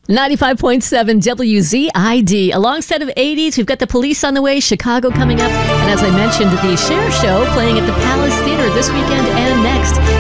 95.7 WZID. A long set of 80s. We've got the Police on the way, Chicago coming up. And as I mentioned, the Cher Show playing at the Palace Theater this weekend and next.